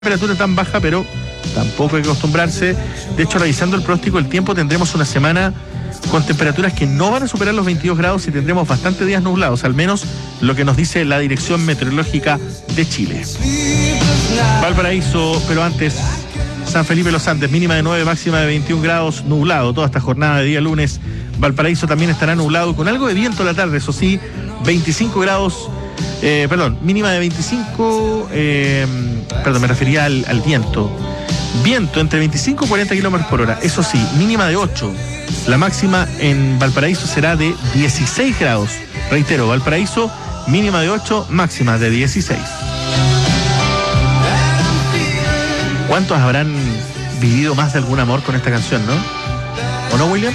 Temperatura tan baja, pero tampoco hay que acostumbrarse. De hecho, revisando el pronóstico del tiempo, tendremos una semana con temperaturas que no van a superar los 22 grados y tendremos bastantes días nublados, al menos lo que nos dice la Dirección Meteorológica de Chile. Valparaíso, pero antes, San Felipe Los Andes, mínima de 9, máxima de 21 grados, nublado toda esta jornada de día lunes. Valparaíso también estará nublado, con algo de viento a la tarde, eso sí, 25 grados. Mínima de 25, me refería al viento. Viento entre 25 y 40 kilómetros por hora, eso sí, mínima de 8. La máxima en Valparaíso será de 16 grados. Reitero, Valparaíso, mínima de 8, máxima de 16. ¿Cuántos habrán vivido más de algún amor con esta canción, no? ¿O no, William?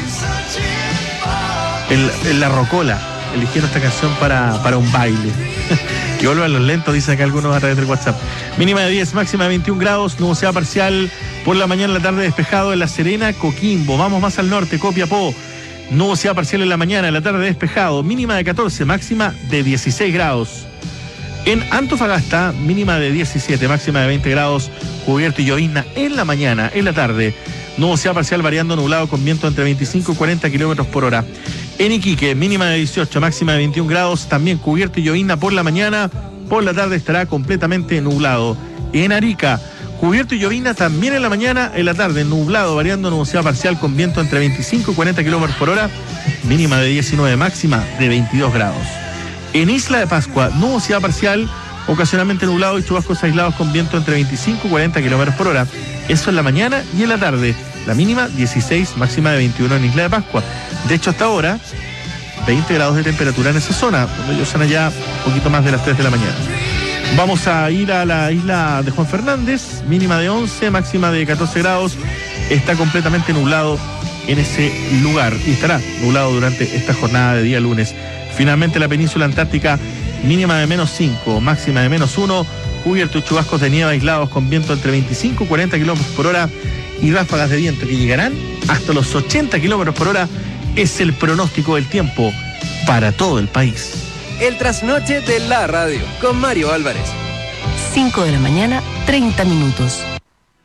La Rocola eligieron esta canción para un baile. Que vuelvan los lentos, dicen acá algunos a través del WhatsApp. Mínima de 10, máxima de 21 grados, nubosidad parcial por la mañana, en la tarde despejado en La Serena, Coquimbo. Vamos más al norte, Copiapó, nubosidad parcial en la mañana, en la tarde despejado, mínima de 14, máxima de 16 grados. En Antofagasta, mínima de 17, máxima de 20 grados, cubierto y llovizna en la mañana, en la tarde. Nubosidad parcial variando nublado con viento entre 25 y 40 kilómetros por hora. En Iquique, mínima de 18, máxima de 21 grados, también cubierto y llovizna por la mañana, por la tarde estará completamente nublado. En Arica, cubierto y llovizna también en la mañana, en la tarde nublado, variando nubosidad parcial con viento entre 25 y 40 kilómetros por hora, mínima de 19, máxima de 22 grados. En Isla de Pascua, nubosidad parcial, ocasionalmente nublado y chubascos aislados con viento entre 25 y 40 kilómetros por hora. Eso en la mañana y en la tarde. La mínima 16, máxima de 21 en Isla de Pascua. De hecho, hasta ahora, 20 grados de temperatura en esa zona, cuando ellos son allá un poquito más de las 3 de la mañana. Vamos a ir a la isla de Juan Fernández, mínima de 11, máxima de 14 grados. Está completamente nublado en ese lugar y estará nublado durante esta jornada de día lunes. Finalmente, la península antártica, mínima de menos 5, máxima de menos 1, cubierto y chubascos de nieve aislados con viento entre 25 y 40 kilómetros por hora y ráfagas de viento que llegarán hasta los 80 kilómetros por hora. Es el pronóstico del tiempo para todo el país. El trasnoche de la radio con Mario Álvarez. 5 de la mañana, 30 minutos.